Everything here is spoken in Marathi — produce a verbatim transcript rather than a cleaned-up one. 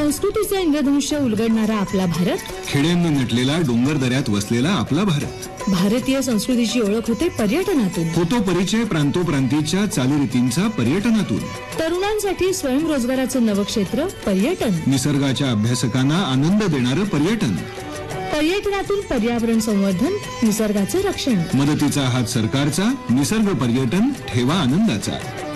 संस्कृतीचे इंद्रधनुष्य उलगडणारा आपला भारत, खेड्यांनी नटलेला डोंगर दऱ्यात वसलेला आपला भारत. भारतीय संस्कृतीची ओळख होते पर्यटनातून. होतो परिचय प्रांतोप्रांतीच्या चालीरीतींचा पर्यटनातून. तरुणांसाठी स्वयंरोजगाराचं नवक्षेत्र पर्यटन. निसर्गाच्या अभ्यासकांना आनंद देणारं पर्यटन. पर्यटनातून पर्यावरण संवर्धन, निसर्गाचं रक्षण. मदतीचा हात सरकारचा, निसर्ग पर्यटन ठेवा आनंदाचा.